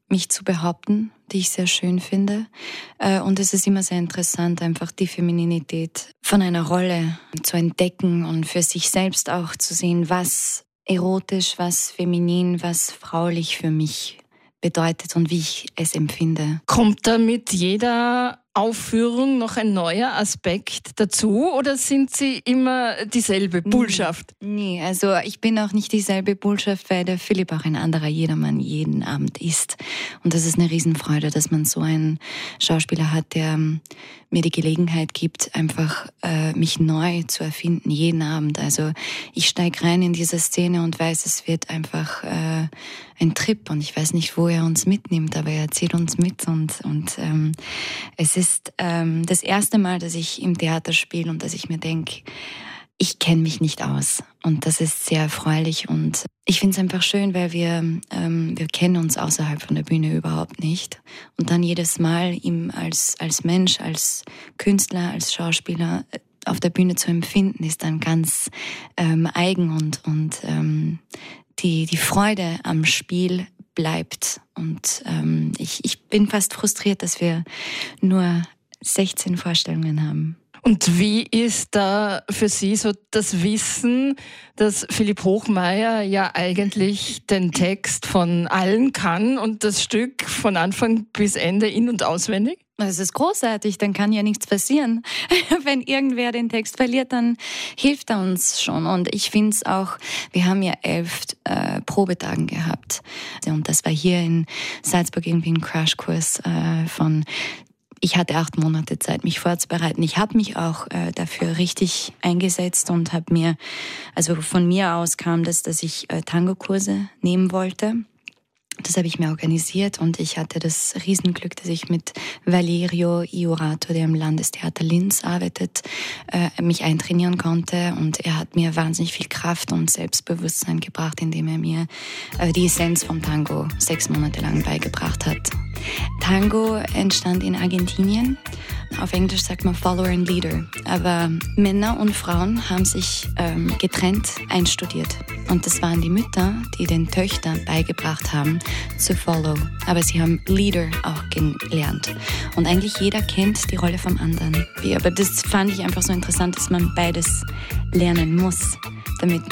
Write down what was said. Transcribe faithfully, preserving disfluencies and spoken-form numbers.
mich zu behaupten, die ich sehr schön finde. Und es ist immer sehr interessant, einfach die Femininität von einer Rolle zu entdecken und für sich selbst auch zu sehen, was erotisch, was feminin, was fraulich für mich bedeutet und wie ich es empfinde. Kommt da mit jeder Aufführung noch ein neuer Aspekt dazu oder sind Sie immer dieselbe Bullschaft? Nee, also ich bin auch nicht dieselbe Bullschaft, weil der Philipp auch ein anderer Jedermann jeden Abend ist. Und das ist eine Riesenfreude, dass man so einen Schauspieler hat, der mir die Gelegenheit gibt, einfach äh, mich neu zu erfinden, jeden Abend. Also ich steige rein in diese Szene und weiß, es wird einfach äh, ein Trip und ich weiß nicht, wo er uns mitnimmt, aber er erzählt uns mit und, und ähm, es ist ähm, das erste Mal, dass ich im Theater spiele und dass ich mir denke, ich kenne mich nicht aus und das ist sehr erfreulich und ich finde es einfach schön, weil wir ähm, wir kennen uns außerhalb von der Bühne überhaupt nicht und dann jedes Mal ihm als als Mensch, als Künstler, als Schauspieler auf der Bühne zu empfinden, ist dann ganz ähm, eigen und und ähm, die die Freude am Spiel bleibt und ähm, ich ich bin fast frustriert, dass wir nur sechzehn Vorstellungen haben. Und wie ist da für Sie so das Wissen, dass Philipp Hochmeier ja eigentlich den Text von allen kann und das Stück von Anfang bis Ende in- und auswendig? Das ist großartig, dann kann ja nichts passieren. Wenn irgendwer den Text verliert, dann hilft er uns schon. Und ich finde es auch, wir haben ja elf äh, Probetagen gehabt. Und das war hier in Salzburg irgendwie ein Crashkurs äh, von... Ich hatte acht Monate Zeit, mich vorzubereiten. Ich habe mich auch äh, dafür richtig eingesetzt und habe mir, also von mir aus kam das, dass ich äh, Tango-Kurse nehmen wollte. Das habe ich mir organisiert und ich hatte das Riesenglück, dass ich mit Valerio Iorato, der im Landestheater Linz arbeitet, äh, mich eintrainieren konnte und er hat mir wahnsinnig viel Kraft und Selbstbewusstsein gebracht, indem er mir äh, die Essenz vom Tango sechs Monate lang beigebracht hat. Tango entstand in Argentinien. Auf Englisch sagt man Follower and Leader. Aber Männer und Frauen haben sich ähm, getrennt einstudiert. Und das waren die Mütter, die den Töchtern beigebracht haben, zu follow. Aber sie haben Leader auch gelernt. Und eigentlich jeder kennt die Rolle vom anderen. Aber das fand ich einfach so interessant, dass man beides lernen muss, damit